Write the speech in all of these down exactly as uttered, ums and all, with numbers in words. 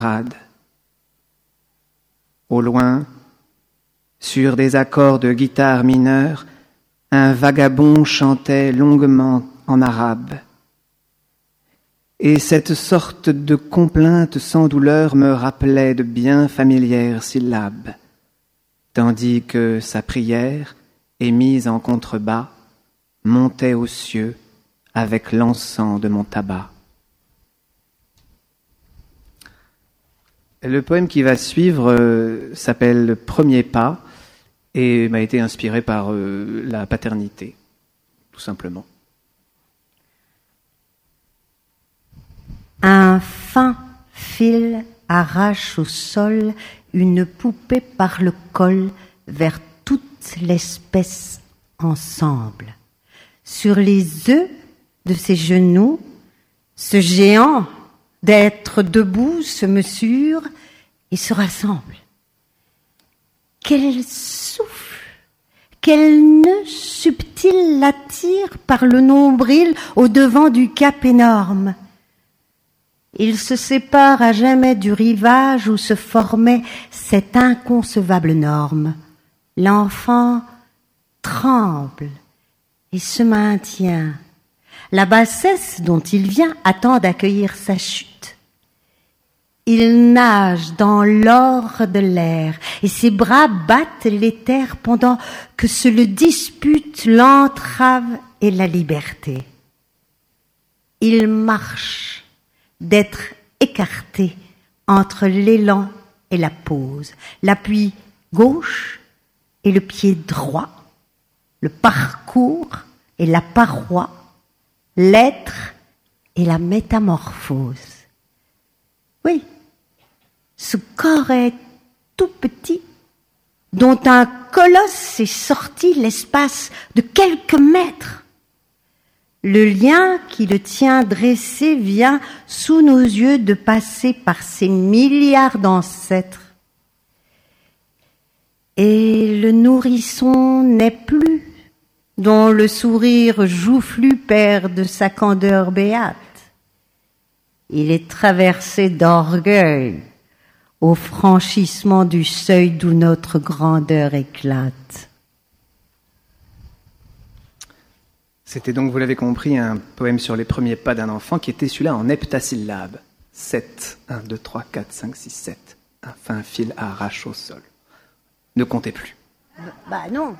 rade. Au loin, sur des accords de guitare mineure, un vagabond chantait longuement en arabe. Et cette sorte de complainte sans douleur me rappelait de bien familières syllabes, tandis que sa prière, émise en contrebas, montait aux cieux avec l'encens de mon tabac. Le poème qui va suivre euh, s'appelle « Premier pas » et m'a été inspiré par euh, la paternité, tout simplement. Un fin fil arrache au sol une poupée par le col vers toute l'espèce ensemble. Sur les œufs de ses genoux, ce géant d'être debout se mesure et se rassemble. Quel souffle, quel nœud subtil l'attire par le nombril au devant du cap énorme. Il se sépare à jamais du rivage où se formait cette inconcevable norme. L'enfant tremble et se maintient. La bassesse dont il vient attend d'accueillir sa chute. Il nage dans l'or de l'air et ses bras battent l'éther pendant que se le disputent l'entrave et la liberté. Il marche d'être écarté entre l'élan et la pose, l'appui gauche et le pied droit, le parcours et la paroi, l'être et la métamorphose. Oui, ce corps est tout petit, dont un colosse est sorti l'espace de quelques mètres. Le lien qui le tient dressé vient sous nos yeux de passer par ces milliards d'ancêtres. Et le nourrisson n'est plus, dont le sourire joufflu perd sa candeur béate. Il est traversé d'orgueil au franchissement du seuil d'où notre grandeur éclate. C'était donc, vous l'avez compris, un poème sur les premiers pas d'un enfant qui était celui-là en heptasyllabes. sept, un, deux, trois, quatre, cinq, six, sept. Un fin fil arrache au sol. Ne comptez plus. Bah non.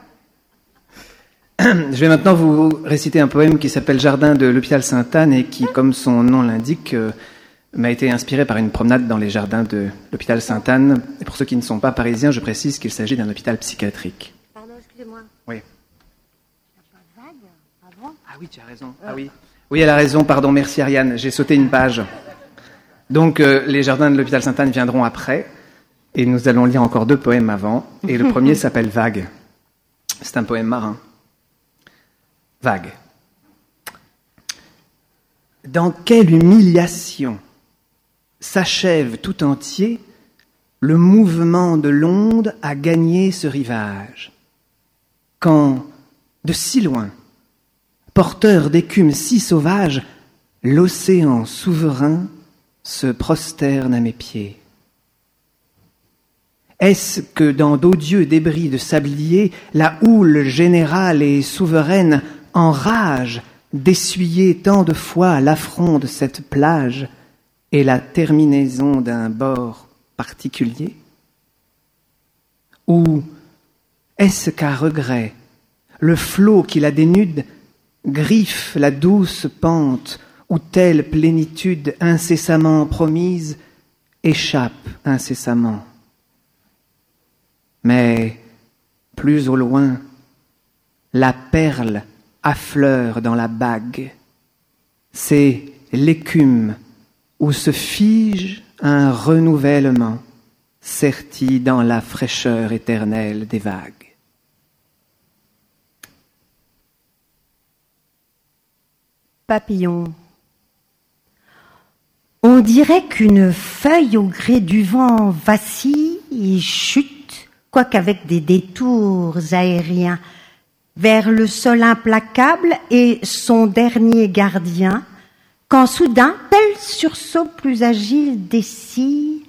Je vais maintenant vous réciter un poème qui s'appelle « Jardin de l'hôpital Sainte-Anne » et qui, comme son nom l'indique, euh, m'a été inspiré par une promenade dans les jardins de l'hôpital Sainte-Anne. Et pour ceux qui ne sont pas parisiens, je précise qu'il s'agit d'un hôpital psychiatrique. Pardon, excusez-moi. Oui. Il n'y a pas vague avant ? Ah oui, tu as raison. Ah oui. Oui, elle a raison, pardon, merci Ariane, j'ai sauté une page. Donc, euh, les jardins de l'hôpital Sainte-Anne viendront après, et nous allons lire encore deux poèmes avant, et le premier s'appelle « Vague ». C'est un poème marin. Vague. Dans quelle humiliation s'achève tout entier le mouvement de l'onde à gagner ce rivage, quand, de si loin, porteur d'écume si sauvage, l'océan souverain se prosterne à mes pieds. Est-ce que dans d'odieux débris de sablier, la houle générale et souveraine enrage d'essuyer tant de fois l'affront de cette plage et la terminaison d'un bord particulier? Ou est-ce qu'à regret, le flot qui la dénude griffe la douce pente où telle plénitude incessamment promise échappe incessamment? Mais plus au loin, la perle affleure dans la bague. C'est l'écume où se fige un renouvellement serti dans la fraîcheur éternelle des vagues. Papillon. On dirait qu'une feuille au gré du vent vacille et chute, quoiqu'avec des détours aériens, vers le sol implacable et son dernier gardien, quand soudain, tel sursaut plus agile des cires,